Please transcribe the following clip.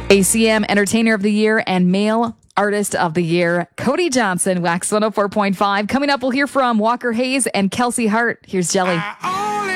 ACM Entertainer of the Year and Male Artist of the Year, Cody Johnson, Wax 104.5. Coming up, we'll hear from Walker Hayes and Kelsey Hart. Here's Jelly.